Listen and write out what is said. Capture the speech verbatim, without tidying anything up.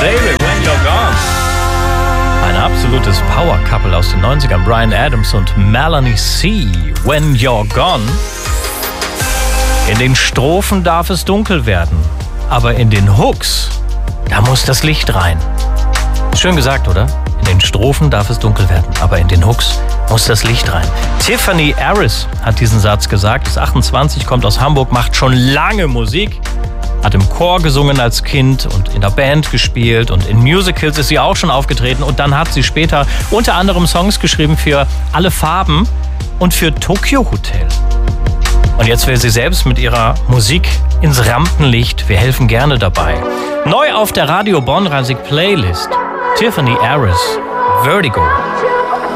Baby, when you're gone. Ein absolutes Power-Couple aus den neunzigern, Bryan Adams und Melanie C. When You're Gone. In den Strophen darf es dunkel werden, aber in den Hooks, da muss das Licht rein. Schön gesagt, oder? In den Strophen darf es dunkel werden, aber in den Hooks muss das Licht rein. Tiffany Harris hat diesen Satz gesagt, ist achtundzwanzig, kommt aus Hamburg, macht schon lange Musik, hat im Chor gesungen als Kind und in der Band gespielt und in Musicals ist sie auch schon aufgetreten und dann hat sie später unter anderem Songs geschrieben für Alle Farben und für Tokyo Hotel. Und jetzt will sie selbst mit ihrer Musik ins Rampenlicht. Wir helfen gerne dabei. Neu auf der Radio Bonn Rasik Playlist. Tiffany Harris, Vertigo.